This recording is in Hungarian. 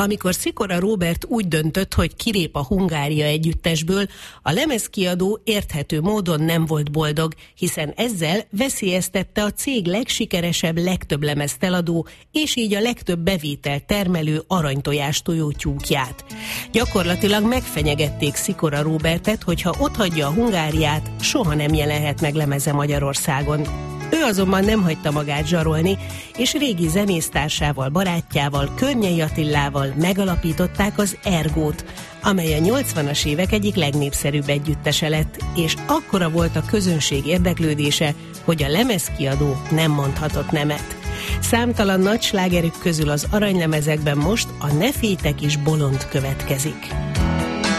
Amikor Szikora Róbert úgy döntött, hogy kilép a Hungária együttesből, a lemezkiadó érthető módon nem volt boldog, hiszen ezzel veszélyeztette a cég legsikeresebb, legtöbb lemezt eladó, és így a legtöbb bevétel termelő aranytojást-tojó tyúkját. Gyakorlatilag megfenyegették Szikora Róbertet, hogyha otthagyja a Hungáriát, soha nem jelenhet meg lemeze Magyarországon. Ő azonban nem hagyta magát zsarolni, és régi zenésztársával, barátjával, Környei Attilával megalapították az Ergót, amely a 80-as évek egyik legnépszerűbb együttese lett, és akkora volt a közönség érdeklődése, hogy a lemezkiadó nem mondhatott nemet. Számtalan nagy slágerük közül az aranylemezekben most a Ne féltek is bolond következik.